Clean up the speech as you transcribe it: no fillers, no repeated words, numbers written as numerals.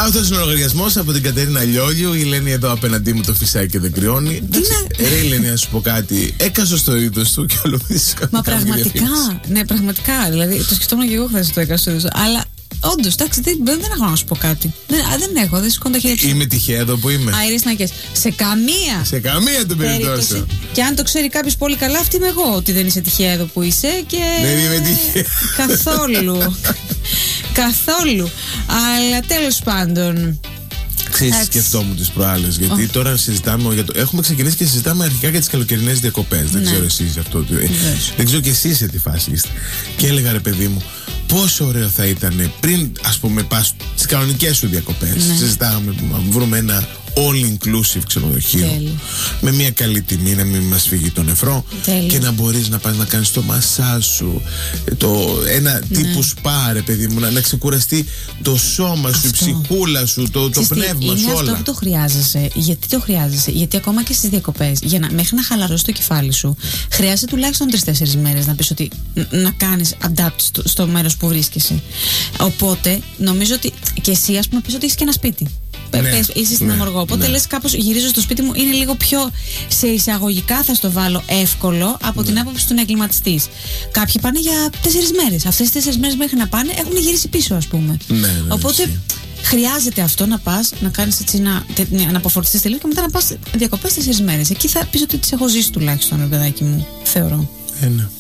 Αυτός είναι ο λογαριασμός από την Κατερίνα Λιόλιου. Η Ελένη εδώ απέναντί μου το φυσάει και δεν κρυώνει. Ρε Ελένη, να σου πω κάτι. Έκασε στο είδο του και όλο Μα πραγματικά. Ναι, πραγματικά. Δηλαδή το σκεφτόμουν και εγώ χθες το έκανα στο είδο. Αλλά όντως, εντάξει, δεν έχω να σου πω κάτι. Δεν σηκώνω τα χέρια. Είμαι τυχαία εδώ που είμαι. Αερίς σε καμία των περιπτώσεων. Και αν το ξέρει κάποιος πολύ καλά, αυτή είμαι εγώ. Ότι δεν είσαι τυχαία εδώ που είσαι. Και δεν είμαι τυχαία. Καθόλου. Αλλά τέλος πάντων. Ξέρεις, σκεφτόμουν τις προάλλες. Γιατί τώρα συζητάμε. Έχουμε ξεκινήσει και συζητάμε αρχικά για τις καλοκαιρινές διακοπές. Δεν ξέρω εσείς αυτό. Δεν ξέρω και εσείς σε τι φάση είστε. Και έλεγα, ρε παιδί μου, πόσο ωραίο θα ήταν πριν, ας πούμε, πας στις κανονικές σου διακοπές. Συζητάγαμε να βρούμε ένα all-inclusive ξενοδοχείο με μια καλή τιμή, να μην μας φύγει το νεφρό και να μπορείς να πας να κάνεις το μασάζ σου, ένα τύπου σπα, ρε παιδί μου, να ξεκουραστεί το σώμα σου, η ψυχούλα σου, το πνεύμα σου, όλα. Αυτό που το χρειάζεσαι. Γιατί το χρειάζεσαι? Γιατί ακόμα και στις διακοπές, μέχρι να χαλαρώσει το κεφάλι σου, χρειάζεται τουλάχιστον 3-4 μέρες να πεις ότι να κάνεις adapt στο μέρος που βρίσκεσαι. Οπότε νομίζω ότι και εσύ, ας πούμε, πεις ότι έχεις και ένα σπίτι. Είσαι στην Αμοργό. Οπότε λες κάπως γυρίζω στο σπίτι μου, είναι λίγο πιο σε εισαγωγικά, θα στο βάλω, εύκολο από την άποψη του να εγκληματιστείς. Κάποιοι πάνε για 4 μέρες. Αυτές τις 4 μέρες μέχρι να πάνε έχουν γυρίσει πίσω, ας πούμε. Οπότε χρειάζεται αυτό να πας, να κάνεις έτσι να αποφορτιστείς τελείως και μετά να πας διακοπές 4 μέρες. Εκεί θα πεις ότι τις έχω ζήσει τουλάχιστον, ρε παιδάκι μου. Θεωρώ.